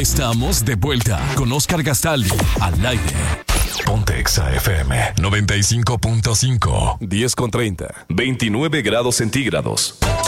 Estamos de vuelta con Oscar Gastaldi al aire. Ponte Exa FM 95.5. 10:30. 29 grados centígrados.